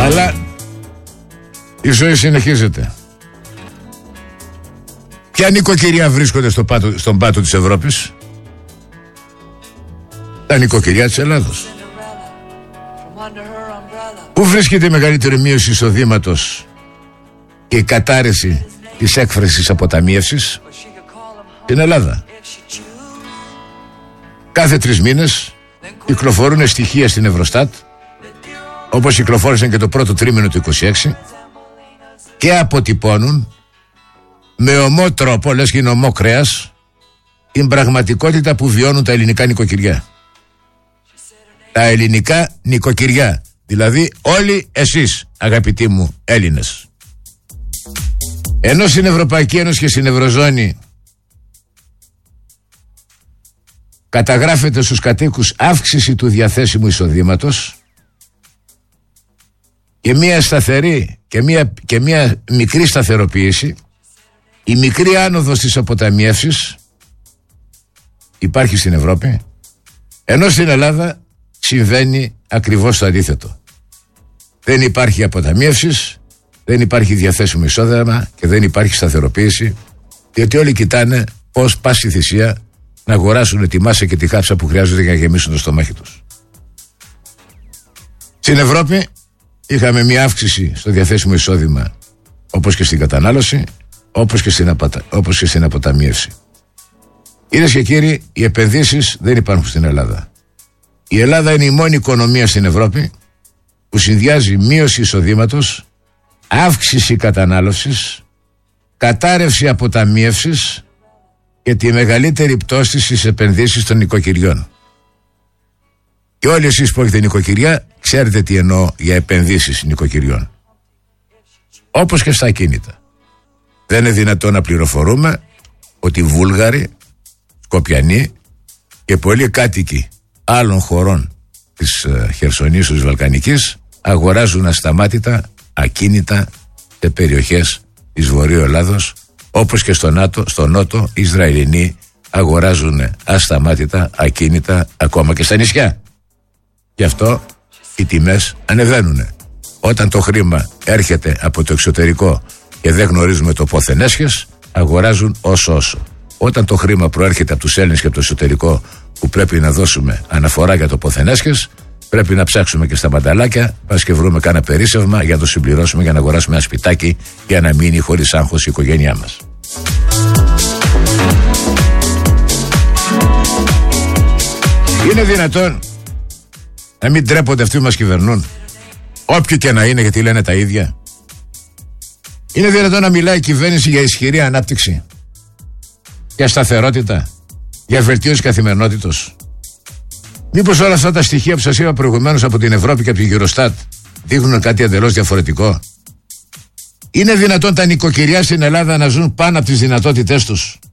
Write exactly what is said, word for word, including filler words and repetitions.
Αλλά η ζωή συνεχίζεται. Ποια νοικοκυριά βρίσκονται στο πάτο, στον πάτο της Ευρώπης? Τα νοικοκυριά της Ελλάδος. Πού βρίσκεται η μεγαλύτερη μείωση εισοδήματος και η κατάρρευση της έκφρασης αποταμίευσης? Στην Ελλάδα. Κάθε τρεις μήνες κυκλοφορούν στοιχεία στην Ευρωστάτ, όπως κυκλοφόρησαν και το πρώτο τρίμηνο του είκοσι έξι, και αποτυπώνουν με ομό τρόπο, λες και είναι ομό κρέας, την πραγματικότητα που βιώνουν τα ελληνικά νοικοκυριά. Τα ελληνικά νοικοκυριά, δηλαδή όλοι εσείς, αγαπητοί μου Έλληνες. Ενώ στην Ευρωπαϊκή Ένωση και στην Ευρωζώνη καταγράφεται στους κατοίκους αύξηση του διαθέσιμου εισοδήματος και μία σταθερή και μία, και μία μικρή σταθεροποίηση, η μικρή άνοδος της αποταμιεύσης υπάρχει στην Ευρώπη, ενώ στην Ελλάδα συμβαίνει ακριβώς το αντίθετο. Δεν υπάρχει αποταμιεύσεις, δεν υπάρχει διαθέσιμο εισόδημα και δεν υπάρχει σταθεροποίηση, διότι όλοι κοιτάνε πώς πάση θυσία να αγοράσουν τη μάσα και τη χάψα που χρειάζονται για να γεμίσουν το στομάχι τους. Στην Ευρώπη είχαμε μια αύξηση στο διαθέσιμο εισόδημα, όπως και στην κατανάλωση, όπως και στην, αποτα... όπως και στην αποταμίευση. Κυρίες και κύριοι, οι επενδύσεις δεν υπάρχουν στην Ελλάδα. Η Ελλάδα είναι η μόνη οικονομία στην Ευρώπη που συνδυάζει μείωση εισοδήματος, αύξηση κατανάλωσης, κατάρρευση αποταμίευσης και τη μεγαλύτερη πτώση στις επενδύσεις των νοικοκυριών. Και όλοι εσείς που έχετε νοικοκυριά ξέρετε τι εννοώ για επενδύσεις νοικοκυριών. Όπως και στα ακίνητα. Δεν είναι δυνατόν να πληροφορούμε ότι Βούλγαροι, Σκοπιανοί και πολλοί κάτοικοι άλλων χωρών της ε, Χερσονήσου Βαλκανικής αγοράζουν ασταμάτητα ακίνητα σε περιοχές της Βορείου Ελλάδος, όπως και στο, Νάτο, στο Νότο οι Ισραηλινοί αγοράζουν ασταμάτητα ακίνητα ακόμα και στα νησιά. Γι' αυτό οι τιμές ανεβαίνουν. Όταν το χρήμα έρχεται από το εξωτερικό και δεν γνωρίζουμε το πόθεν έσχες, αγοράζουν όσο όσο. Όταν το χρήμα προέρχεται από τους Έλληνες και από το εσωτερικό, που πρέπει να δώσουμε αναφορά για το πόθεν έσχες, πρέπει να ψάξουμε και στα μανταλάκια, πας και βρούμε κάνα περίσσευμα για να το συμπληρώσουμε, για να αγοράσουμε ένα σπιτάκι, για να μείνει χωρίς άγχος η οικογένειά μας. Είναι δυνατόν να μην τρέπονται αυτοί που μας κυβερνούν, όποιοι και να είναι, γιατί λένε τα ίδια? Είναι δυνατόν να μιλάει η κυβέρνηση για ισχυρή ανάπτυξη, για σταθερότητα, για βελτίωση καθημερινότητος? Μήπως όλα αυτά τα στοιχεία που σας είπα προηγουμένως από την Ευρώπη και από την Eurostat δείχνουν κάτι εντελώς διαφορετικό? Είναι δυνατόν τα νοικοκυριά στην Ελλάδα να ζουν πάνω από τις δυνατότητές τους?